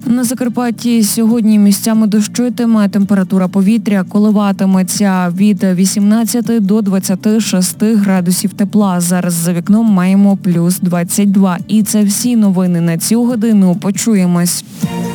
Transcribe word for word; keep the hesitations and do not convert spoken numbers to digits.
На Закарпатті сьогодні місцями дощитиме, температура повітря коливатиметься від вісімнадцяти до двадцяти шести градусів тепла. Зараз за вікном маємо плюс двадцять два. І це всі новини на цю годину. Почуємось.